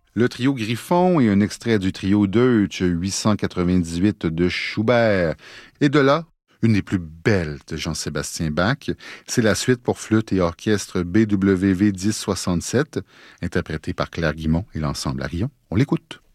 Le trio Griffon et un extrait du trio Deutsch 898 de Schubert. Et de là, une des plus belles de Jean-Sébastien Bach, c'est la suite pour flûte et orchestre BWV 1067, interprétée par Claire Guimond et l'ensemble Arion. On l'écoute.